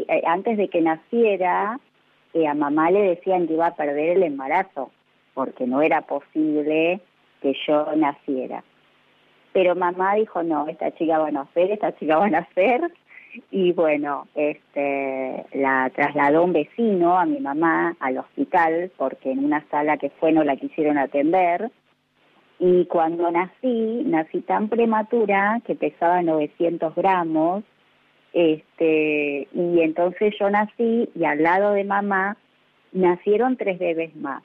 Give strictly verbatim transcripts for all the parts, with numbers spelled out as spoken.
eh, antes de que naciera, eh, a mamá le decían que iba a perder el embarazo, porque no era posible que yo naciera. Pero mamá dijo, no, esta chica va a nacer, esta chica va a nacer, y bueno, este, la trasladó un vecino a mi mamá al hospital, porque en una sala que fue no la quisieron atender, y cuando nací, nací tan prematura que pesaba novecientos gramos, este, y entonces yo nací y al lado de mamá nacieron tres bebés más.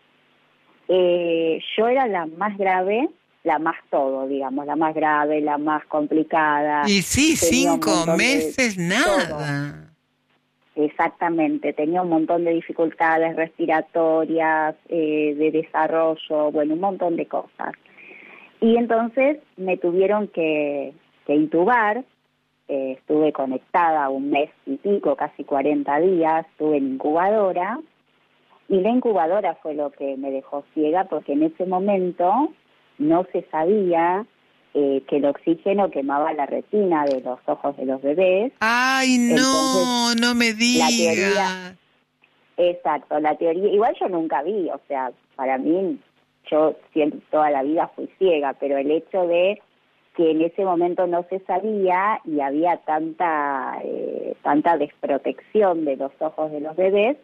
Eh, yo era la más grave, la más todo, digamos, la más grave, la más complicada. Y sí, tenía cinco meses, de, nada. Todo. Exactamente, tenía un montón de dificultades respiratorias, eh, de desarrollo, bueno, un montón de cosas. Y entonces me tuvieron que, que intubar, eh, estuve conectada un mes y pico, casi cuarenta días, estuve en incubadora, y la incubadora fue lo que me dejó ciega, porque en ese momento no se sabía eh, que el oxígeno quemaba la retina de los ojos de los bebés. Ay, no, entonces, no me digas. La teoría, exacto, la teoría, igual yo nunca vi, o sea, para mí, yo siempre, toda la vida fui ciega, pero el hecho de que en ese momento no se sabía y había tanta, eh, tanta desprotección de los ojos de los bebés,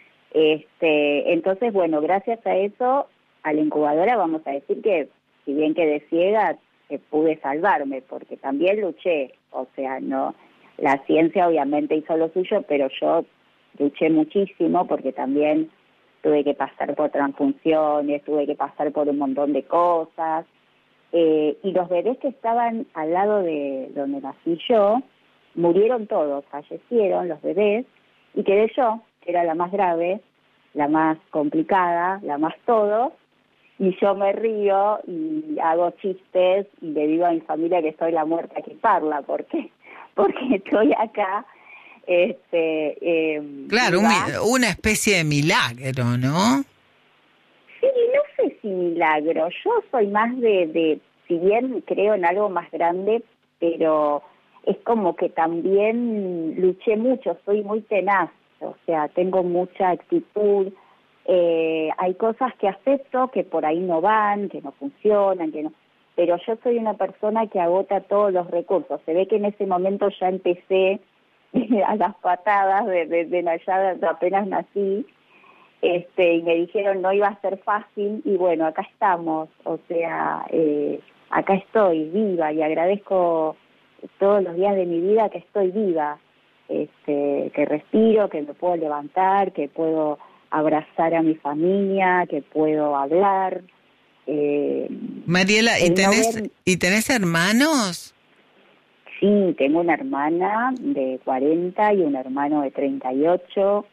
este, entonces, bueno, gracias a eso, a la incubadora vamos a decir que, si bien quedé ciega, eh, pude salvarme, porque también luché, o sea, no, la ciencia obviamente hizo lo suyo, pero yo luché muchísimo porque también tuve que pasar por transfunciones, tuve que pasar por un montón de cosas, eh, y los bebés que estaban al lado de donde nací yo, murieron todos, fallecieron los bebés, y quedé yo, que era la más grave, la más complicada, la más todo, y yo me río y hago chistes y le digo a mi familia que soy la muerta que parla, porque porque estoy acá. Este, eh, claro, un, va. una especie de milagro, ¿no? Sí, no sé si milagro, yo soy más de, de, si bien creo en algo más grande, pero es como que también luché mucho, soy muy tenaz. O sea, tengo mucha actitud, eh, hay cosas que acepto que por ahí no van, que no funcionan, que no, pero yo soy una persona que agota todos los recursos. Se ve que en ese momento ya empecé a las patadas de, de, de allá, apenas nací, este, y me dijeron no iba a ser fácil, y bueno, acá estamos, o sea, eh, acá estoy viva y agradezco todos los días de mi vida que estoy viva. Este, que respiro, que me puedo levantar, que puedo abrazar a mi familia, que puedo hablar. Eh, Mariela, ¿y tenés, ver... ¿y tenés hermanos? Sí, tengo una hermana de cuarenta y un hermano de treinta y ocho.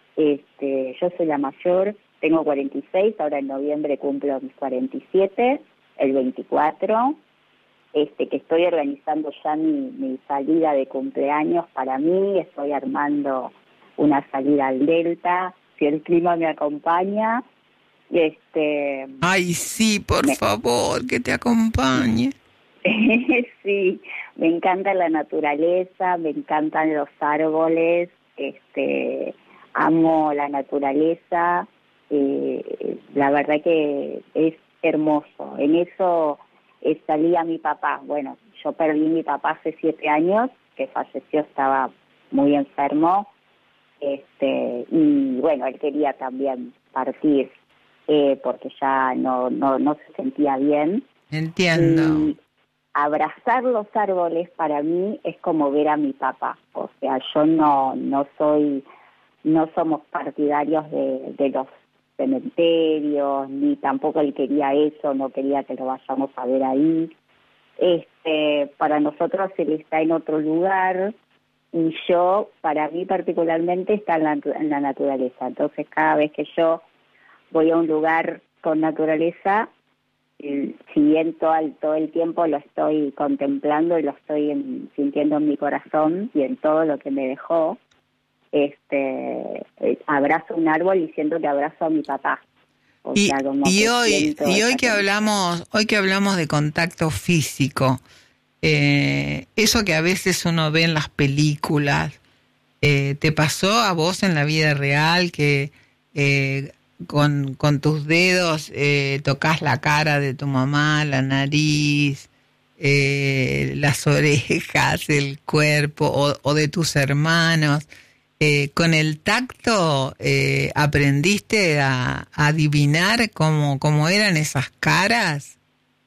Este, yo soy la mayor, tengo cuarenta y seis, ahora en noviembre cumplo mis cuarenta y siete, el veinticuatro. Este, que estoy organizando ya mi, mi salida de cumpleaños para mí, estoy armando una salida al Delta, si el clima me acompaña. Este, Ay, sí, por me... favor, que te acompañe. Sí, me encanta la naturaleza, me encantan los árboles, este, amo la naturaleza, eh, la verdad que es hermoso, en eso... Eh, salía mi papá. Bueno, yo perdí a mi papá hace siete años, que falleció, estaba muy enfermo, este, y bueno, él quería también partir, eh, porque ya no, no, no se sentía bien. Entiendo. Y abrazar los árboles para mí es como ver a mi papá, o sea, yo no, no soy, no somos partidarios de, de los cementerios, ni tampoco él quería eso, no quería que lo vayamos a ver ahí. Este, para nosotros él está en otro lugar y yo, para mí particularmente, está en la, en la naturaleza. Entonces cada vez que yo voy a un lugar con naturaleza, si bien todo el, todo el tiempo lo estoy contemplando y lo estoy en, sintiendo en mi corazón y en todo lo que me dejó, este eh, abrazo un árbol y siento que abrazo a mi papá. O y, sea, como y que hoy y hoy que hablamos hoy que hablamos de contacto físico, eh, eso que a veces uno ve en las películas, Eh, ¿te pasó a vos en la vida real que eh, con, con tus dedos eh, tocas la cara de tu mamá, la nariz, eh, las orejas, el cuerpo o, o de tus hermanos? Eh, ¿con el tacto eh, aprendiste a, a adivinar cómo, cómo eran esas caras?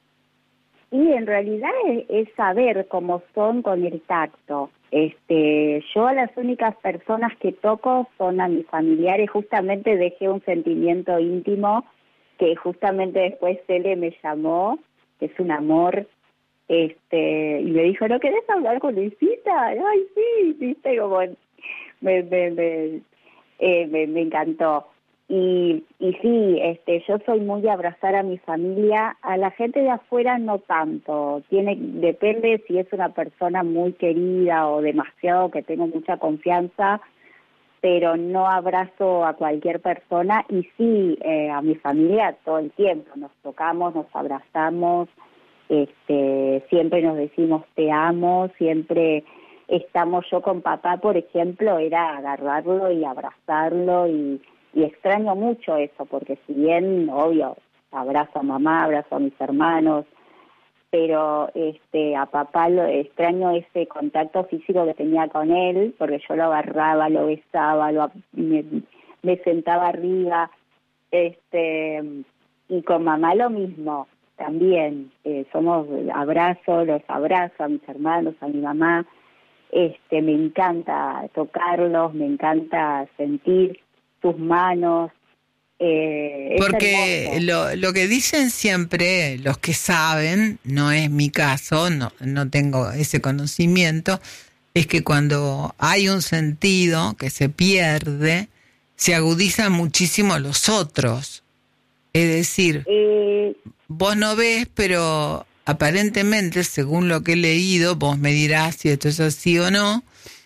Y en realidad es, es saber cómo son con el tacto. Este, yo a las únicas personas que toco son a mis familiares. Justamente dejé un sentimiento íntimo que justamente después Cele me llamó, que es un amor, este, y me dijo, ¿no querés hablar con Luisita? Ay, sí, viste, como me, me, me, eh, me, me encantó. Y, y sí, este, yo soy muy de abrazar a mi familia, a la gente de afuera no tanto, tiene, depende si es una persona muy querida o demasiado que tengo mucha confianza, pero no abrazo a cualquier persona y sí, eh, a mi familia todo el tiempo, nos tocamos, nos abrazamos, este, siempre nos decimos te amo, siempre estamos, yo con papá, por ejemplo, era agarrarlo y abrazarlo y Y extraño mucho eso, porque si bien, obvio, abrazo a mamá, abrazo a mis hermanos, pero este a papá lo extraño ese contacto físico que tenía con él, porque yo lo agarraba, lo besaba, lo, me, me sentaba arriba, este y con mamá lo mismo, también, eh, somos abrazo, los abrazo a mis hermanos, a mi mamá, este me encanta tocarlos, me encanta sentir tus manos, eh, Porque lo, lo que dicen siempre los que saben, no es mi caso, no, no tengo ese conocimiento, es que cuando hay un sentido que se pierde, se agudizan muchísimo los otros. Es decir, eh, vos no ves, pero aparentemente, según lo que he leído, vos me dirás si esto es así o no,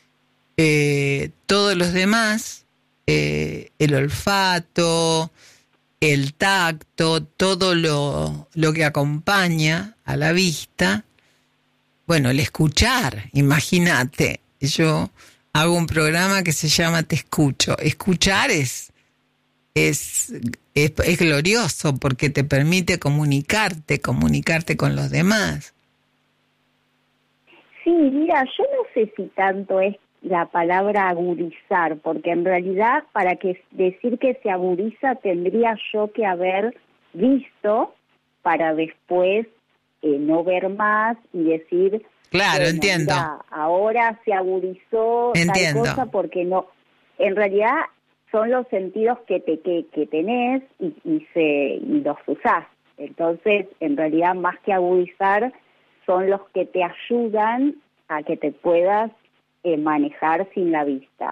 eh, todos los demás... Eh, el olfato, el tacto, todo lo, lo que acompaña a la vista, bueno, el escuchar, imagínate, yo hago un programa que se llama Te Escucho. Escuchar es, es, es, es glorioso porque te permite comunicarte, comunicarte con los demás. Sí, mira, yo no sé si tanto es la palabra agudizar, porque en realidad para que decir que se agudiza tendría yo que haber visto para después eh, no ver más y decir, claro, bueno, entiendo. Mira, ahora se agudizó entiendo. tal cosa porque no, en realidad son los sentidos que te que, que tenés y, y se y los usás. Entonces, en realidad más que agudizar son los que te ayudan a que te puedas Eh, manejar sin la vista.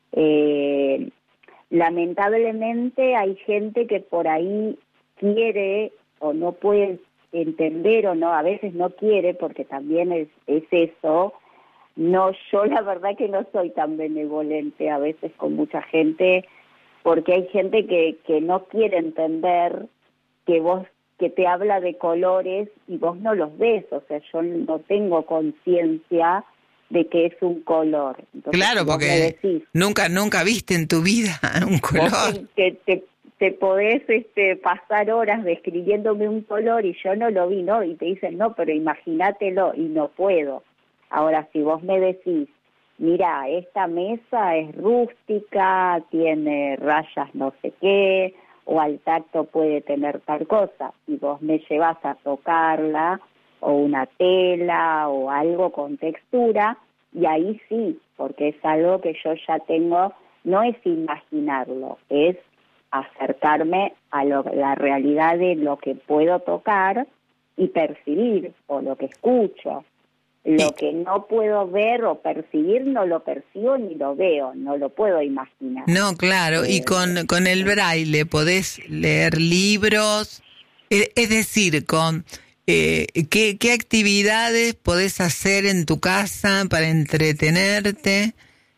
Eh, lamentablemente hay gente que por ahí quiere o no puede entender o no, a veces no quiere, porque también es, es eso. No, yo la verdad que no soy tan benevolente a veces con mucha gente, porque hay gente que, que no quiere entender que vos, que te habla de colores y vos no los ves, o sea, yo no tengo conciencia de que es un color. Entonces, claro, si porque decís, nunca nunca viste en tu vida un color. Vos te, te, te podés este, pasar horas describiéndome un color y yo no lo vi, ¿no? Y te dicen, no, pero imagínatelo, y no puedo. Ahora, si vos me decís, mira, esta mesa es rústica, tiene rayas no sé qué, o al tacto puede tener tal cosa, y vos me llevas a tocarla, o una tela o algo con textura, y ahí sí, porque es algo que yo ya tengo, no es imaginarlo, es acercarme a lo, la realidad de lo que puedo tocar y percibir, o lo que escucho. Lo que no puedo ver o percibir, no lo percibo ni lo veo, no lo puedo imaginar. No, claro, eh, y con, con el braille podés leer libros, es, es decir, con... Eh, ¿qué, ¿Qué actividades podés hacer en tu casa para entretenerte?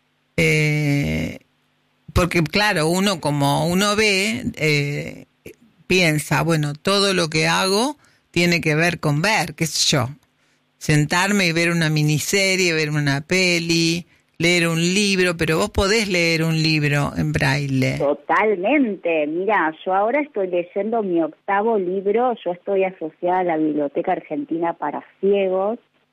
Eh, porque claro, uno como uno ve, eh, piensa, bueno, todo lo que hago tiene que ver con ver, qué sé yo, sentarme y ver una miniserie, ver una peli, leer un libro, pero vos podés leer un libro en braille. Totalmente. Mira, yo ahora estoy leyendo mi octavo libro. Yo estoy asociada a la Biblioteca Argentina para Ciegos.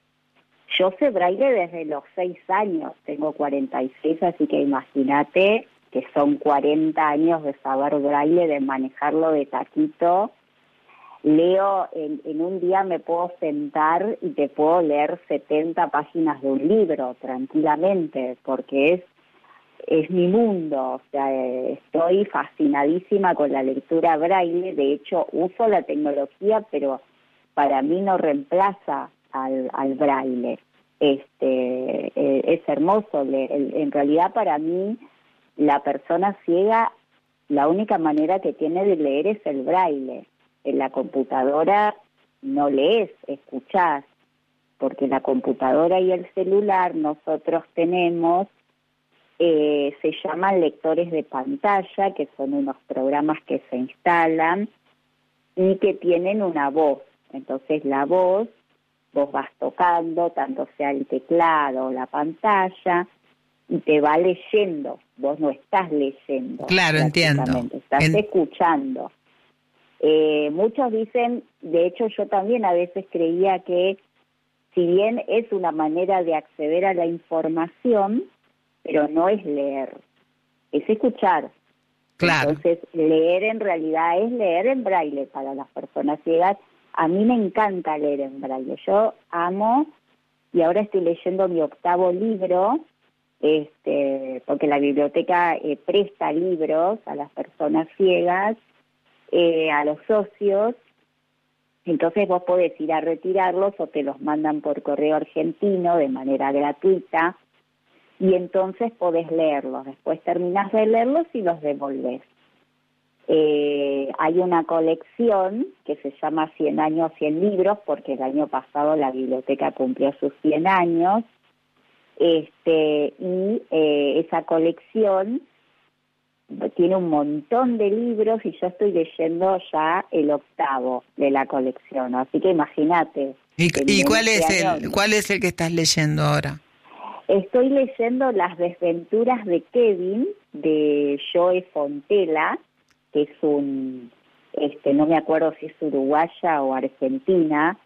Yo sé braille desde los seis años. Tengo cuarenta y seis, así que imagínate que son cuarenta años de saber braille, de manejarlo de taquito. Leo, en, en un día me puedo sentar y te puedo leer setenta páginas de un libro tranquilamente, porque es, es mi mundo. O sea, estoy fascinadísima con la lectura braille. De hecho, uso la tecnología, pero para mí no reemplaza al, al braille. Este, eh, es hermoso. Le, el, en realidad, para mí, la persona ciega, la única manera que tiene de leer es el braille. En la computadora no lees, escuchás, porque la computadora y el celular nosotros tenemos, eh, se llaman lectores de pantalla, que son unos programas que se instalan y que tienen una voz. Entonces la voz, vos vas tocando, tanto sea el teclado o la pantalla, y te va leyendo. Vos no estás leyendo. Claro, entiendo. Estás en... escuchando. Eh, muchos dicen, de hecho yo también a veces creía que si bien es una manera de acceder a la información, pero no es leer, es escuchar. Claro. Entonces leer en realidad es leer en braille para las personas ciegas. A mí me encanta leer en braille, yo amo, y ahora estoy leyendo mi octavo libro, este, porque la biblioteca eh, presta libros a las personas ciegas, Eh, a los socios. Entonces vos podés ir a retirarlos o te los mandan por correo argentino de manera gratuita, y entonces podés leerlos. Después terminás de leerlos y los devolvés. Eh, hay una colección que se llama cien años, cien libros, porque el año pasado la biblioteca cumplió sus cien años, este, y eh, esa colección tiene un montón de libros y yo estoy leyendo ya el octavo de la colección, así que imagínate. ¿Y, y cuál es el cuál es el que estás leyendo ahora? Estoy leyendo Las desventuras de Kevin, de Joe Fontela, que es un, este, no me acuerdo si es uruguaya o argentina.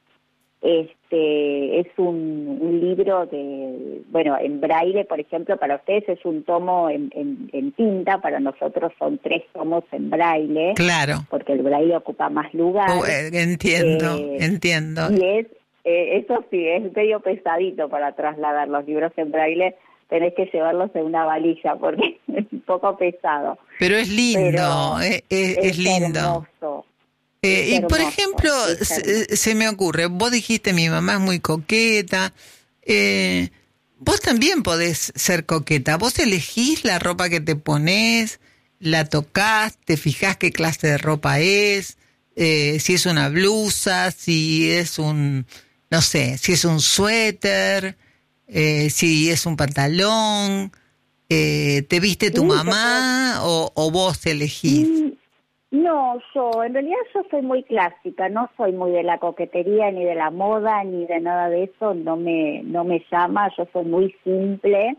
Este es un, un libro de, bueno, en braille, por ejemplo, para ustedes es un tomo en, en, en tinta, para nosotros son tres tomos en braille. Claro. Porque el braille ocupa más lugar. Oh, eh, entiendo, eh, entiendo. Y es, eh, eso sí, es medio pesadito para trasladar los libros en braille, tenés que llevarlos en una valija porque es un poco pesado. Pero es lindo, Pero es, es, es es lindo. Hermoso. Eh, y hermoso, por ejemplo, se, se me ocurre, vos dijiste mi mamá es muy coqueta, eh, vos también podés ser coqueta, vos elegís la ropa que te pones, la tocás, te fijás qué clase de ropa es, eh, si es una blusa, si es un, no sé, si es un suéter, eh, si es un pantalón, eh, ¿te viste tu sí, mamá o, o vos elegís? No, yo, en realidad yo soy muy clásica, no soy muy de la coquetería, ni de la moda, ni de nada de eso, no me, no me llama, yo soy muy simple,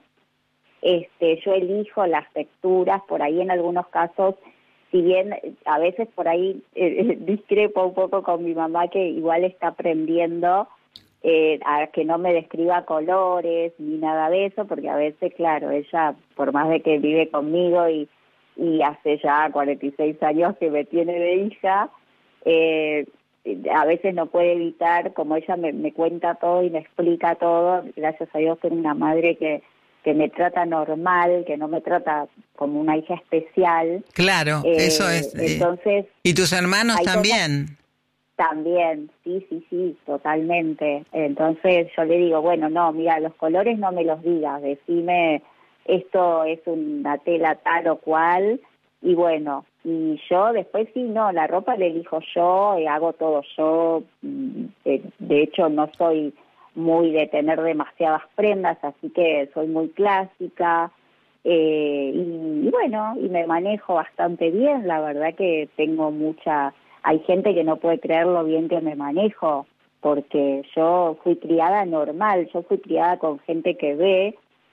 este, yo elijo las texturas, por ahí en algunos casos, si bien a veces por ahí eh, discrepo un poco con mi mamá, que igual está aprendiendo eh, a que no me describa colores, ni nada de eso, porque a veces, claro, ella, por más de que vive conmigo y y hace ya cuarenta y seis años que me tiene de hija, eh, a veces no puede evitar, como ella me, me cuenta todo y me explica todo, gracias a Dios tengo una madre que, que me trata normal, que no me trata como una hija especial. Claro, eh, eso es. Eh, entonces, ¿y tus hermanos también? Cosas, también, sí, sí, sí, totalmente. Entonces yo le digo, bueno, no, mira, los colores no me los digas, decime esto es una tela tal o cual, y bueno, y yo después sí, no, la ropa la elijo yo, eh, hago todo yo, de, de hecho no soy muy de tener demasiadas prendas, así que soy muy clásica, eh, y, y bueno, y me manejo bastante bien, la verdad que tengo mucha, hay gente que no puede creer lo bien que me manejo, porque yo fui criada normal, yo fui criada con gente que ve,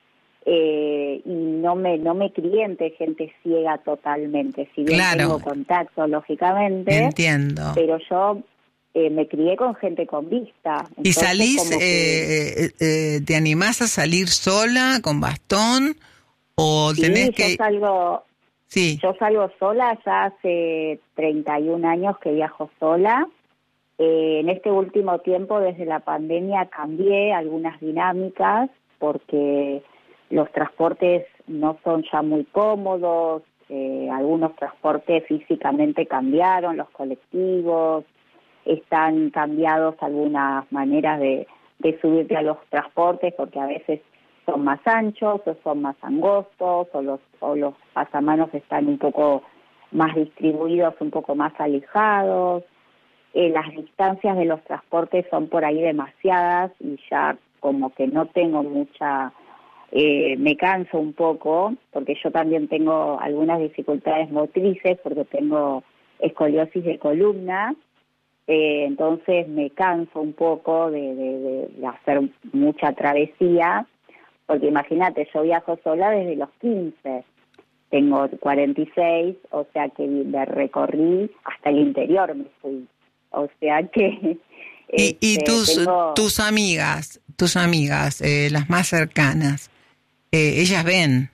eh, y no me no me crié entre gente ciega totalmente, si bien Claro. tengo contacto, lógicamente. Entiendo. Pero yo eh, me crié con gente con vista. ¿Y Entonces, salís, como que, eh, eh, te animás a salir sola, con bastón, o tenés sí, yo que...? salgo, Sí, yo salgo sola, ya hace treinta y un años que viajo sola. Eh, en este último tiempo, desde la pandemia, cambié algunas dinámicas porque los transportes no son ya muy cómodos, eh, algunos transportes físicamente cambiaron, los colectivos, están cambiados algunas maneras de, de subirte a los transportes porque a veces son más anchos o son más angostos o los, o los pasamanos están un poco más distribuidos, un poco más alejados. Eh, las distancias de los transportes son por ahí demasiadas y ya como que no tengo mucha, eh, me canso un poco porque yo también tengo algunas dificultades motrices porque tengo escoliosis de columna, eh, entonces me canso un poco de, de, de, de hacer mucha travesía, porque imagínate, yo viajo sola desde los quince, tengo cuarenta y seis, o sea que de recorrí hasta el interior me fui. O sea que... y, y este, tus, tengo, tus amigas, tus amigas, eh, las más cercanas, eh, ellas ven.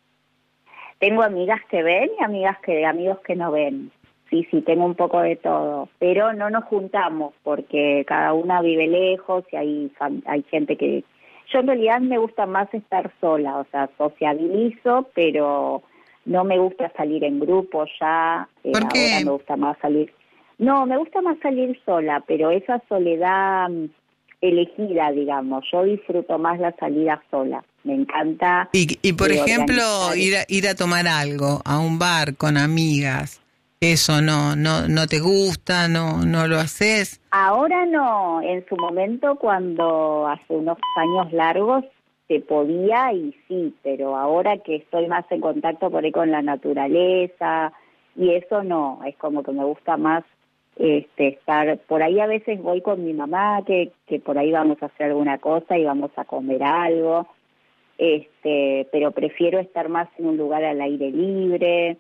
tengo amigas que ven y amigas que amigos que no ven. Sí, sí, tengo un poco de todo. Pero no nos juntamos porque cada una vive lejos y hay, fam- hay gente que... Yo en realidad me gusta más estar sola, o sea, sociabilizo, pero no me gusta salir en grupo ya. Eh, ¿Por ahora qué? me gusta más salir... No, me gusta más salir sola, pero esa soledad mm, elegida, digamos. Yo disfruto más la salida sola. Me encanta Y, y por eh, ejemplo, organizar. ir a, ir a tomar algo, a un bar con amigas, eso no, no, no te gusta, no, no lo haces. Ahora no, en su momento cuando hace unos años largos se podía y sí, pero ahora que estoy más en contacto por ahí con la naturaleza y eso no, es como que me gusta más este estar, por ahí a veces voy con mi mamá que, que por ahí vamos a hacer alguna cosa y vamos a comer algo, este, pero prefiero estar más en un lugar al aire libre.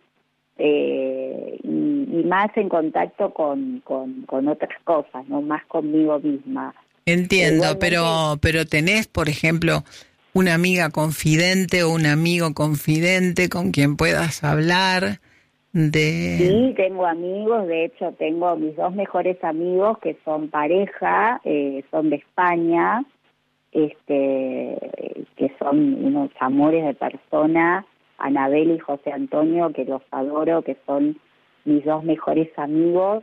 Eh, y, y más en contacto con, con, con otras cosas, no más conmigo misma. Eh, Entiendo, igualmente, pero, pero tenés, por ejemplo, una amiga confidente o un amigo confidente con quien puedas hablar de... sí, tengo amigos, de hecho tengo mis dos mejores amigos que son pareja, eh, son de España, este, que son unos amores de persona, Anabel y José Antonio, que los adoro, que son mis dos mejores amigos,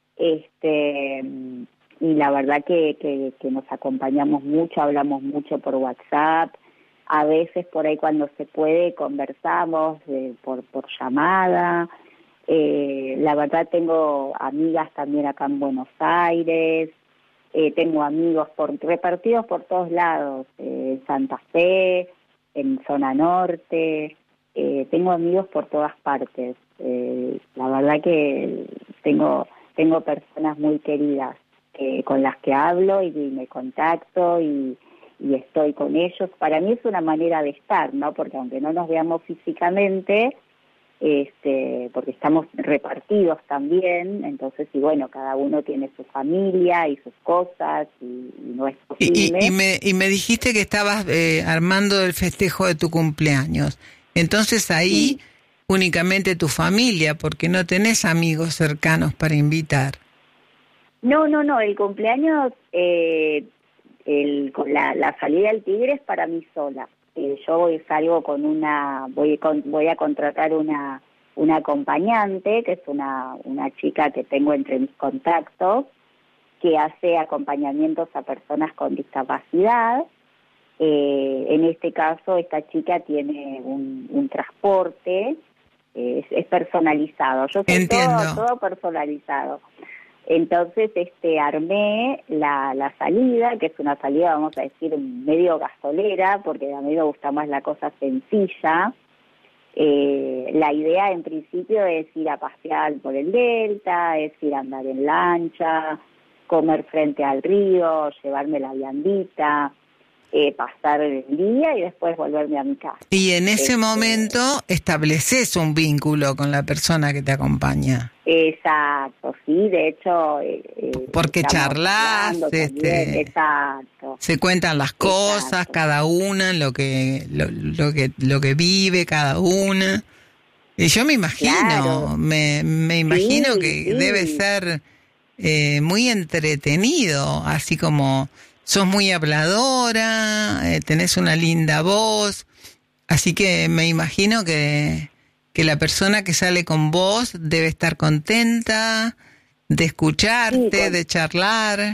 este, y la verdad que, que, que nos acompañamos mucho, hablamos mucho por WhatsApp, a veces por ahí cuando se puede conversamos eh, por, por llamada, eh, la verdad tengo amigas también acá en Buenos Aires, eh, tengo amigos por, repartidos por todos lados, eh, en Santa Fe, en zona norte, eh, tengo amigos por todas partes. Eh, la verdad que tengo tengo personas muy queridas eh, con las que hablo y, y me contacto y, y estoy con ellos. Para mí es una manera de estar, ¿no? Porque aunque no nos veamos físicamente, este, porque estamos repartidos también, entonces, y bueno, cada uno tiene su familia y sus cosas y, y no es Y, posible. y, y, me, y me dijiste que estabas eh, armando el festejo de tu cumpleaños. Entonces ahí Sí. únicamente tu familia, porque no tenés amigos cercanos para invitar. No, no, no, el cumpleaños, eh, el, con la, la salida del Tigre es para mí sola. Eh, yo voy, salgo con una, voy, con, voy a contratar una, una acompañante, que es una, una chica que tengo entre mis contactos, que hace acompañamientos a personas con discapacidad. Eh, en este caso, esta chica tiene un, un transporte, eh, es, es personalizado. Yo soy todo, Entiendo. todo personalizado. Entonces, este, armé la, la salida, que es una salida, vamos a decir, medio gasolera, porque a mí me gusta más la cosa sencilla. Eh, la idea, en principio, es ir a pasear por el delta, es ir a andar en lancha, comer frente al río, llevarme la viandita. eh, pasar el día y después volverme a mi casa. Y en ese este, momento estableces un vínculo con la persona que te acompaña. Exacto, sí, de hecho... Eh, Porque charlas, este, exacto. Se cuentan las cosas, exacto. cada una, lo que, lo, lo que, lo que vive cada una. Y yo me imagino, Claro. me, me imagino sí, que sí. debe ser eh, muy entretenido, así como sos muy habladora, eh, tenés una linda voz, así que me imagino que, que la persona que sale con vos debe estar contenta de escucharte, sí, con, de charlar.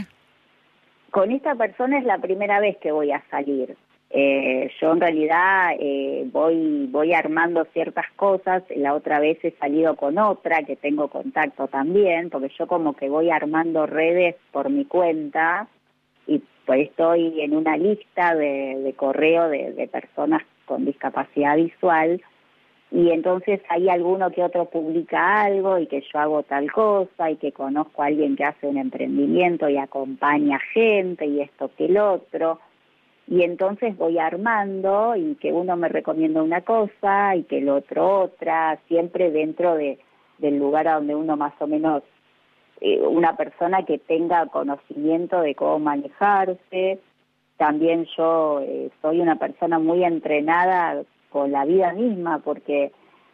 Con esta persona es la primera vez que voy a salir. Eh, yo en realidad eh, voy voy armando ciertas cosas. La otra vez he salido con otra que tengo contacto también, porque yo como que voy armando redes por mi cuenta y pues estoy en una lista de, de correo de, de personas con discapacidad visual, y entonces hay alguno que otro publica algo y que yo hago tal cosa y que conozco a alguien que hace un emprendimiento y acompaña gente y esto que el otro. Y entonces voy armando y que uno me recomienda una cosa y que el otro otra, siempre dentro de del lugar a donde uno más o menos, eh, una persona que tenga conocimiento de cómo manejarse. También yo eh, soy una persona muy entrenada con la vida misma, porque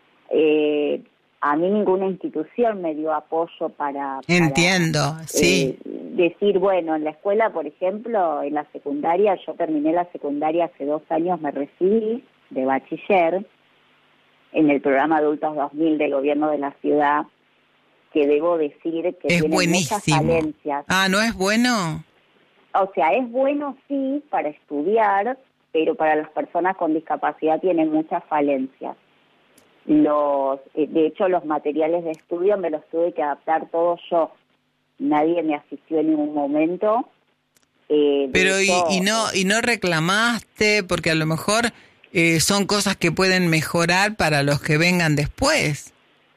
eh, a mí ninguna institución me dio apoyo para... Entiendo, para, sí. Eh, decir, bueno, en la escuela, por ejemplo, en la secundaria, yo terminé la secundaria hace dos años, me recibí de bachiller en el programa Adultos dos mil del gobierno de la ciudad, que debo decir que es tiene buenísimo. muchas falencias. Ah, ¿no es bueno? O sea, es bueno sí para estudiar, pero para las personas con discapacidad tiene muchas falencias. Los, de hecho, los materiales de estudio me los tuve que adaptar todos yo. Nadie me asistió en ningún momento. Eh, Pero hecho, y, y no y no reclamaste, porque a lo mejor eh, son cosas que pueden mejorar para los que vengan después.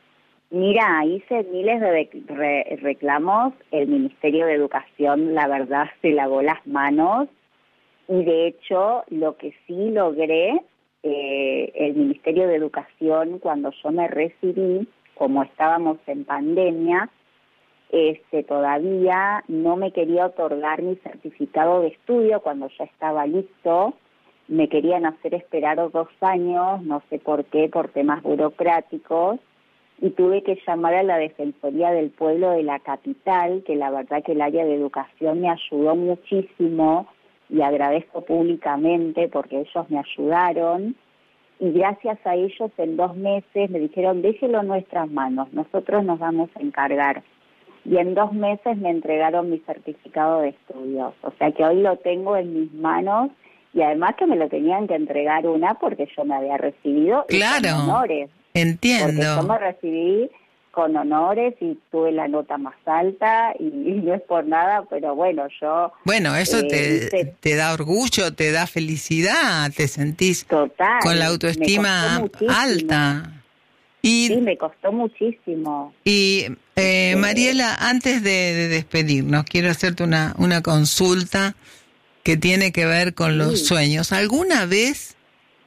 Mira, hice miles de re reclamos. El Ministerio de Educación, la verdad, se lavó las manos. Y de hecho, lo que sí logré, eh, el Ministerio de Educación, cuando yo me recibí, como estábamos en pandemia, este, todavía no me quería otorgar mi certificado de estudio cuando ya estaba listo. Me querían hacer esperar dos años, no sé por qué, por temas burocráticos, y tuve que llamar a la Defensoría del Pueblo de la capital, que la verdad que el área de educación me ayudó muchísimo, y agradezco públicamente porque ellos me ayudaron, y gracias a ellos en dos meses me dijeron, déjelo en nuestras manos, nosotros nos vamos a encargar. Y en dos meses me entregaron mi certificado de estudios, o sea que hoy lo tengo en mis manos, y además que me lo tenían que entregar una porque yo me había recibido Claro, y con honores. Entiendo. Porque yo me recibí con honores y tuve la nota más alta y, y no es por nada, pero bueno, yo... Bueno, eso eh, te, hice, te da orgullo, te da felicidad, te sentís total, con la autoestima alta. Y, sí, me costó muchísimo. Y eh, Este, Mariela, antes de, de despedirnos, quiero hacerte una, una consulta que tiene que ver con sí. los sueños. ¿Alguna vez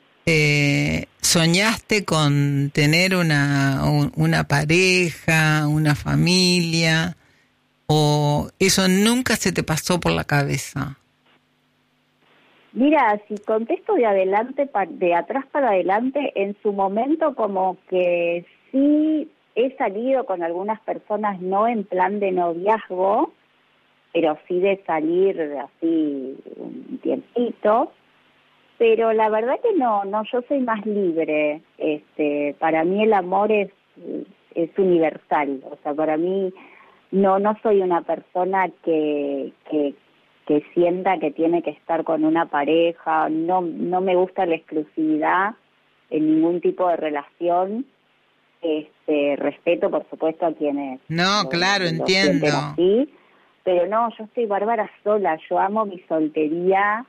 eh, soñaste con tener una, un, una pareja, una familia, o eso nunca se te pasó por la cabeza? Mira, si contesto de adelante, de atrás para adelante, en su momento como que sí he salido con algunas personas, no en plan de noviazgo, pero sí de salir así un tiempito. Pero la verdad que no, no, yo soy más libre. Este, para mí el amor es es universal. O sea, para mí no no soy una persona que que que sienta que tiene que estar con una pareja. No no me gusta la exclusividad en ningún tipo de relación. Este, respeto, por supuesto, a quienes no, lo, claro, lo entiendo. sienten así. Pero no, yo estoy bárbara sola. Yo amo mi soltería.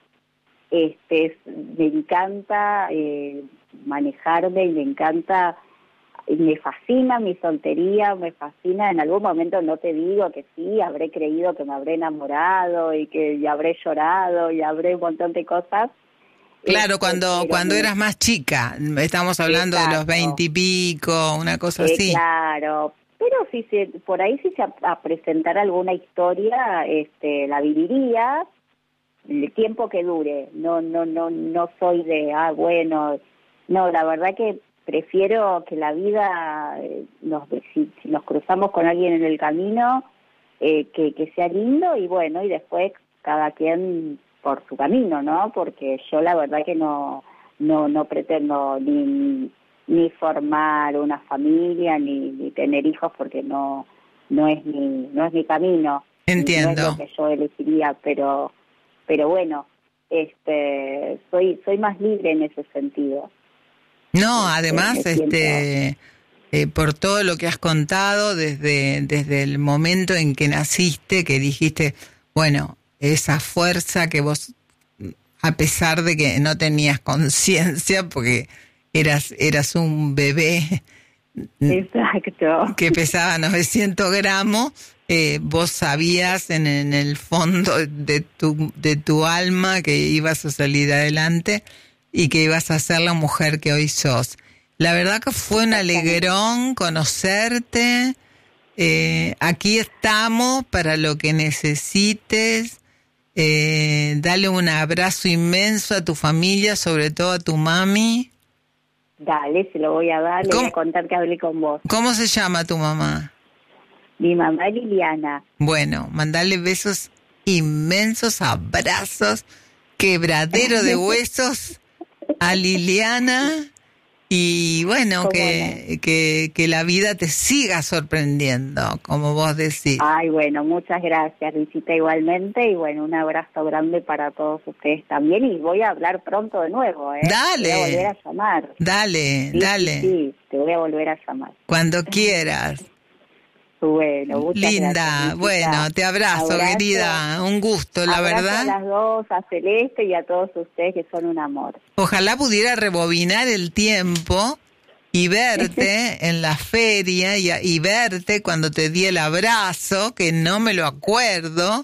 Este, me encanta eh, manejarme y me encanta me fascina mi soltería, me fascina, en algún momento no te digo que sí, habré creído que me habré enamorado y que y habré llorado y habré un montón de cosas. Claro, este, cuando cuando me, eras más chica, estamos hablando exacto, de los veinte y pico, una cosa eh, así. Claro, pero si se, por ahí si se a, a presentar alguna historia, este, la viviría el tiempo que dure. No, no, no, no soy de, ah, bueno, no, la verdad que prefiero que la vida, eh, nos, si, si nos cruzamos con alguien en el camino, eh, que, que sea lindo y bueno, y después cada quien por su camino, ¿no? Porque yo la verdad que no, no, no pretendo ni, ni formar una familia, ni, ni tener hijos, porque no, no es mi, no es mi camino. Entiendo. No es lo que yo elegiría, pero, pero bueno, este, soy, soy más libre en ese sentido. No, además, este, eh, por todo lo que has contado desde, desde el momento en que naciste, que dijiste, bueno, esa fuerza que vos, a pesar de que no tenías conciencia, porque eras, eras un bebé, exacto, que pesaba novecientos gramos, eh, vos sabías en, en el fondo de tu, de tu alma que ibas a salir adelante y que ibas a ser la mujer que hoy sos. La verdad que fue un alegrón conocerte. Eh, aquí estamos para lo que necesites. Eh, dale un abrazo inmenso a tu familia, sobre todo a tu mami. Dale, se lo voy a dar, le voy a contar que hablé con vos. ¿Cómo se llama tu mamá? Mi mamá Liliana. Bueno, mandale besos inmensos, abrazos, quebradero de huesos a Liliana y bueno, que, no? que, que la vida te siga sorprendiendo, como vos decís. Ay, bueno, muchas gracias, Luisita, igualmente, y bueno, un abrazo grande para todos ustedes también, y voy a hablar pronto de nuevo, ¿eh? Dale. Te voy a volver a llamar. Dale, sí, dale. Sí, sí, te voy a volver a llamar. Cuando quieras. Bueno, muchas Linda, gracias, bueno, te abrazo, abrazo, querida, un gusto, la abrazo verdad. A las dos, a Celeste y a todos ustedes que son un amor. Ojalá pudiera rebobinar el tiempo y verte en la feria y, y verte cuando te di el abrazo, que no me lo acuerdo,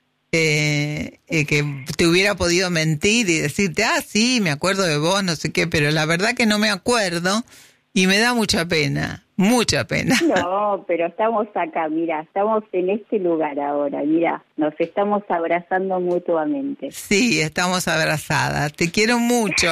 eh, eh, que te hubiera podido mentir y decirte, ah, sí, me acuerdo de vos, no sé qué, pero la verdad que no me acuerdo y me da mucha pena. Mucha pena. No, pero estamos acá, mira, estamos en este lugar ahora, mira, nos estamos abrazando mutuamente. Sí, estamos abrazadas. Te quiero mucho.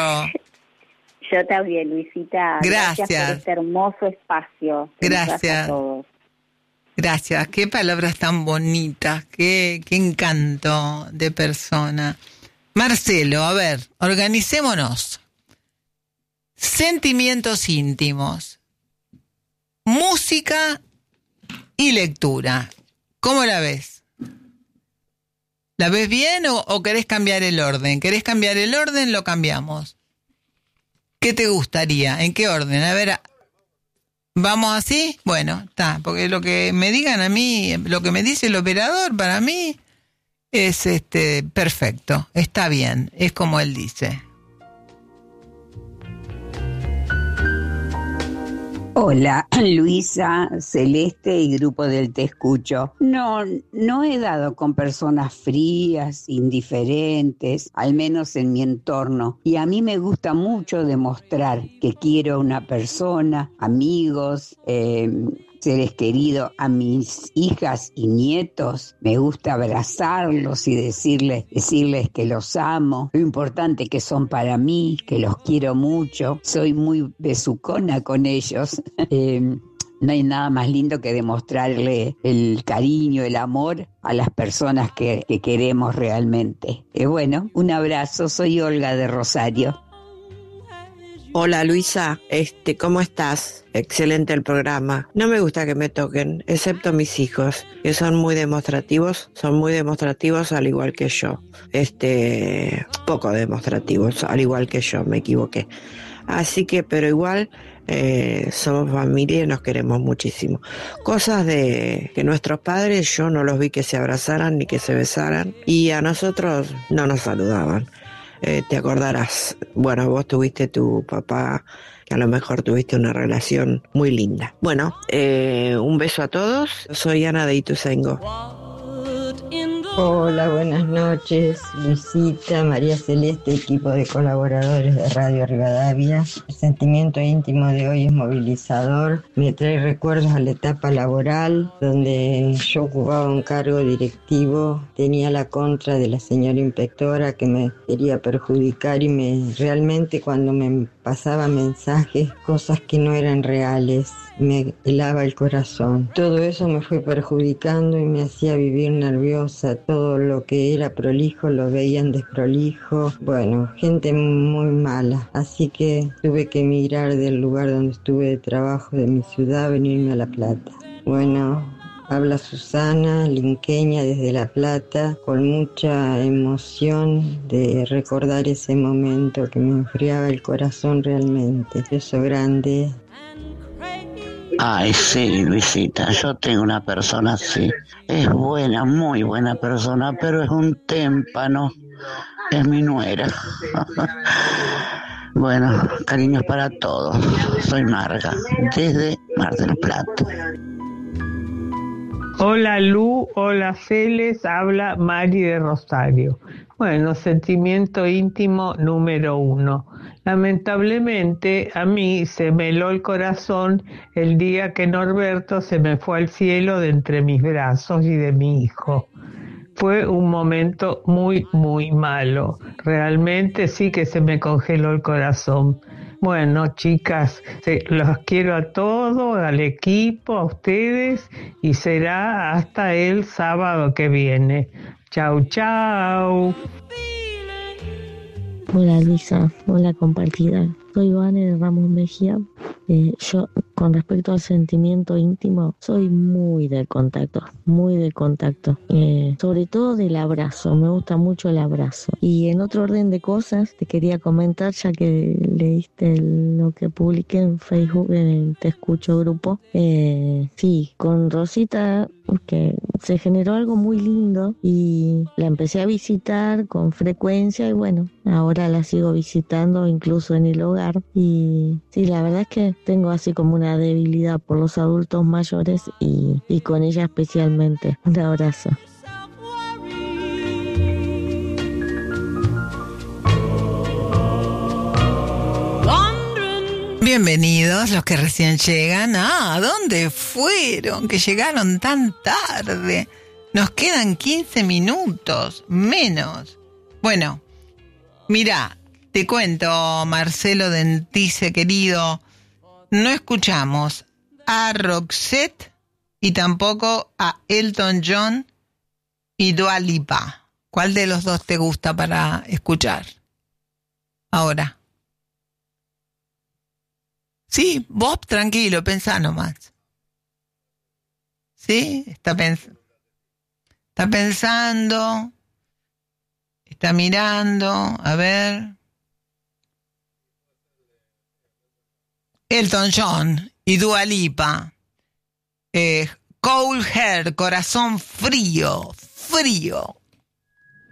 Yo también, Luisita. Gracias. Gracias por este hermoso espacio. Gracias. A todos. Gracias. Qué palabras tan bonitas, qué, qué encanto de persona. Marcelo, a ver, organicémonos. Sentimientos íntimos. Música y lectura. ¿Cómo la ves? ¿La ves bien o, o querés cambiar el orden? ¿Querés cambiar el orden? Lo cambiamos. ¿Qué te gustaría? ¿En qué orden? A ver, ¿vamos así? Bueno, está, porque lo que me digan a mí, lo que me dice el operador, para mí es este perfecto, está bien, es como él dice. Hola, Luisa, Celeste y grupo del Te Escucho. No, no he dado con personas frías, indiferentes, al menos en mi entorno. Y a mí me gusta mucho demostrar que quiero a una persona, amigos, eh, seres queridos, a mis hijas y nietos. Me gusta abrazarlos y decirles, decirles que los amo, lo importante que son para mí, que los quiero mucho. Soy muy besucona con ellos. eh, no hay nada más lindo que demostrarle el cariño, el amor a las personas que, que queremos realmente. Eh, bueno, un abrazo, soy Olga de Rosario. Hola Luisa, este, ¿cómo estás? Excelente el programa. No me gusta que me toquen, excepto mis hijos, que son muy demostrativos, son muy demostrativos al igual que yo. Este, poco demostrativos, al igual que yo, me equivoqué. Así que, pero igual, eh, somos familia y nos queremos muchísimo. Cosas de que nuestros padres, yo no los vi que se abrazaran ni que se besaran, y a nosotros no nos saludaban. Eh, te acordarás, bueno, vos tuviste tu papá que a lo mejor tuviste una relación muy linda. Bueno, eh, un beso a todos. Soy Ana de Ituzaingó. Hola, buenas noches, Luisita, María Celeste, equipo de colaboradores de Radio Rivadavia. El sentimiento íntimo de hoy es movilizador, me trae recuerdos a la etapa laboral, donde yo ocupaba un cargo directivo, tenía la contra de la señora inspectora que me quería perjudicar y me realmente cuando me pasaba mensajes, cosas que no eran reales, me helaba el corazón. Todo eso me fue perjudicando y me hacía vivir nerviosa. Todo lo que era prolijo lo veían desprolijo. Bueno, gente muy mala. Así que tuve que emigrar del lugar donde estuve de trabajo de mi ciudad, venirme a La Plata. Bueno, habla Susana, linqueña desde La Plata, con mucha emoción de recordar ese momento que me enfriaba el corazón realmente. Beso grande. Ay, sí, Luisita, yo tengo una persona así. Es buena, muy buena persona, pero es un témpano. Es mi nuera. Bueno, cariños para todos. Soy Marga, desde Mar del Plata. Hola Lu, hola Celes, habla Mari de Rosario. Bueno, sentimiento íntimo número uno. Lamentablemente a mí se me heló el corazón el día que Norberto se me fue al cielo de entre mis brazos y de mi hijo. Fue un momento muy, muy malo. Realmente sí que se me congeló el corazón. Bueno, chicas, los quiero a todos, al equipo, a ustedes, y será hasta el sábado que viene. Chau, chau. Hola Luisa, hola compartida. Soy Vane de Ramos Mejía. Eh, yo, con respecto al sentimiento íntimo, soy muy del contacto, muy del contacto. Eh, sobre todo del abrazo, me gusta mucho el abrazo. Y en otro orden de cosas, te quería comentar, ya que leíste lo que publiqué en Facebook, en el Te Escucho grupo. Eh, sí, con Rosita, que se generó algo muy lindo y la empecé a visitar con frecuencia y bueno, ahora la sigo visitando incluso en el hogar. Y sí, la verdad es que tengo así como una debilidad por los adultos mayores y, y con ella especialmente. Un abrazo. Bienvenidos los que recién llegan. Ah, ¿dónde fueron? Que llegaron tan tarde. Nos quedan quince minutos, menos. Bueno, mira, te cuento, Marcelo Dentice, querido, no escuchamos a Roxette y tampoco a Elton John y Dua Lipa. ¿Cuál de los dos te gusta para escuchar ahora? Sí, vos tranquilo, pensá nomás. ¿Sí? Está, pens- está pensando, está mirando, a ver. Elton John y Dua Lipa. Eh, Cold Heart, corazón frío, frío.